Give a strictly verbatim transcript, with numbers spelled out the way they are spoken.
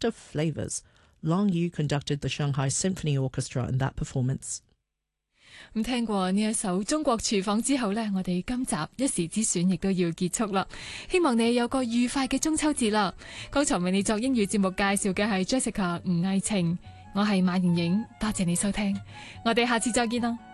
Taste of Flavors. Long Yu conducted the Shanghai Symphony Orchestra in that performance. 咁聽過呢一首《中國廚房》之後呢，我哋今集一時之選亦都要結束啦。希望你有個愉快嘅中秋節啦。剛才為你作英語節目介紹嘅係 Jessica 吳藝晴，我係馬盈盈，多謝你收聽，我哋下次再見啦。